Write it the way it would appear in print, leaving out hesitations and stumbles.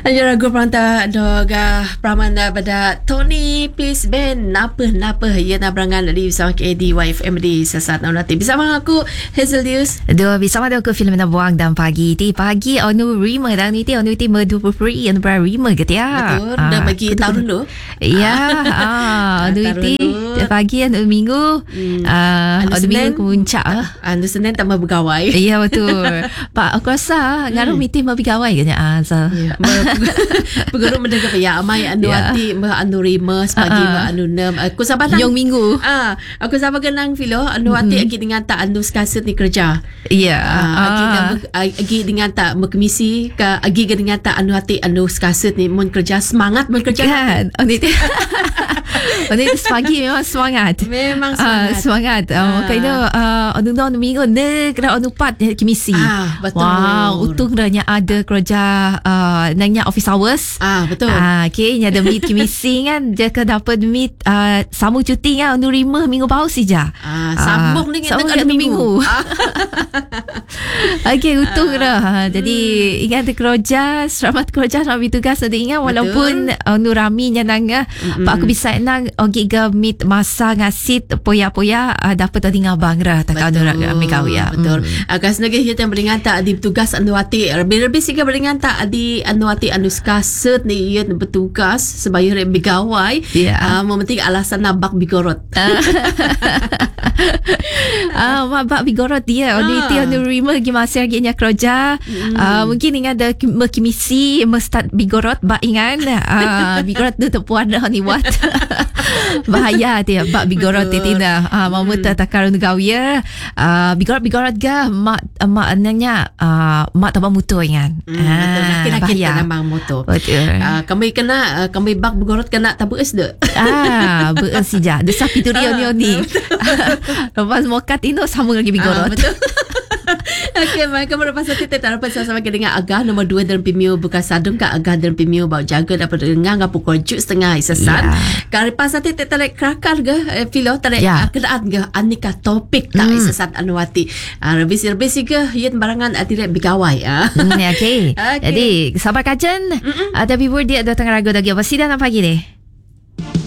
Anjara gue perantah doga pramanda pada Tony Peace Band napa ia nabrangan dari bersama KD YFM di sesat nanti bersama aku Hazel Deus. Dua bersama aku film na buang dan pagi onu rima dan itu onu ti medu puri yang rima gitu ya. Betul. Dah bagi tahun dulu. Ya. Onu ti pagi anu minggu. Anu minggu ke puncak. Anu Senin tambah bergawai. Ya betul. Pak aku rasa ngaruh meeting mau bergawai kan so. Peguruk mendengar ya amai anu hati anu rima sepagi anu nem aku sabar yang minggu aku sabar kenang filo anu hati agi dengan tak anu skaset ni kerja agi dengan tak berkomisi ke agi dengan tak anu hati anu skaset ni mun kerja semangat mun kerja kan ini sepagi memang semangat kena anu minggu ne kena anu pat komisi betul untung dah ada kerja nanya office hours betul okay nya ada meet komisi kan dia ke dapat meet sama cuti kan untuk 5 minggu baru saja sambung ni dengan minggu okay untung dah jadi ingat kerja selamat kerja selamat tugas ada ingat walaupun untuk rami nya nang pak aku bisa nang ogi ga meet masa ngasit poya-poya dapat tinggal bang dah tak ada rami kau ya betul agas nage kita beringat tak di tugas anu hati lebih sikit beringat tak di anu hati anu skaset ni ia bertugas sebayar bigawai mementing alasan nabak bigorot bak bigorot dia itu anu rima lagi masih lagi nya kerja mungkin ingat ada kimisi start bigorot bak ingat bigorot tu terpuan dah ni buat bahaya dia bak bigorot tina mamu takarun gawia bigorot ga mak nanya mak tabang motor ingat bahaya nambang motor kami kena kami bak bigorot kena tabues de beus sija de sapi tu ni lepas mokat itu sama lagi bigorot betul. Okey, mereka merupakan satu tetapan sama dengan agah nombor 2 dalam pemiu bukan sadung ke agah dalam pemiu bau jaga dapat dengar ngap pukul 7:30 sesan. Kali pas satu tetalek krakar ke filo tarik kedaat ke aneka topik tak sesan anuati. Lebih ke yen barangan tidak bigawai okey. Jadi sabar kajen ada bibur dia datang ragu lagi apa sidang pagi ni.